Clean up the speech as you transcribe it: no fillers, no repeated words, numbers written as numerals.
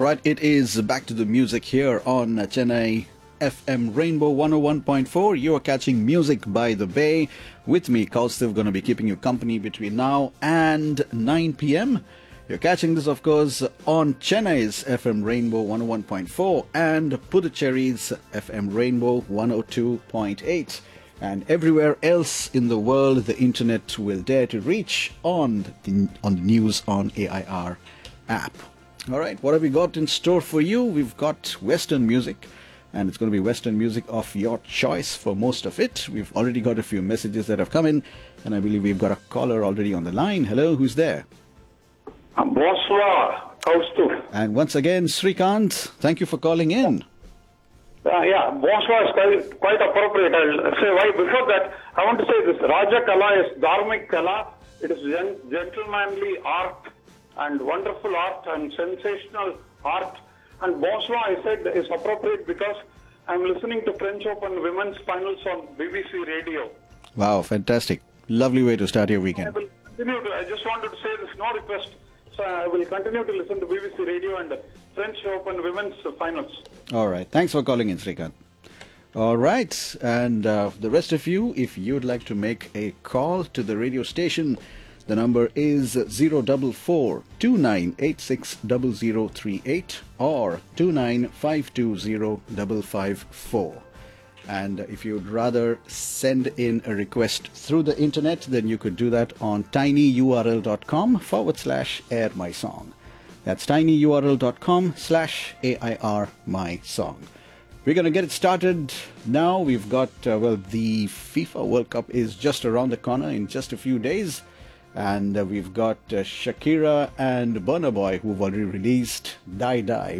Right, it is back to the music here on Chennai FM Rainbow 101.4. You are catching Music by the Bay. With me, Kaustav, going to be keeping you company between now and 9 p.m. You're catching this, of course, on Chennai's FM Rainbow 101.4 and Puducherry's FM Rainbow 102.8. And everywhere else in the world, the internet will dare to reach on the News on AIR app. All right, what have we got in store for you? We've got Western music, and it's going to be Western music of your choice for most of it. We've already got a few messages that have come in, and I believe we've got a caller already on the line. Hello, who's there? Bonsoir, Kaustuv. And once again, Srikant, thank you for calling in. Bonsoir is quite appropriate. I'll say why. Before that, I want to say this. Raja Kala is Dharmic Kala. It is gentlemanly art and wonderful art and sensational art. And bonsoir, I said, is appropriate because I'm listening to French Open Women's Finals on BBC Radio. Wow, fantastic. Lovely way to start your weekend. I just wanted to say this, no request. So I will continue to listen to BBC Radio and French Open Women's Finals. All right. Thanks for calling in, Srikant. All right. And the rest of you, if you'd like to make a call to the radio station, the number is 044-2986-0038 or 29520554. And if you'd rather send in a request through the internet, then you could do that on tinyurl.com/airmysong. That's tinyurl.com/AIRmysong. We're going to get it started now. We've got, the FIFA World Cup is just around the corner in just a few days. And we've got Shakira and Burna Boy, who've already released Die Die.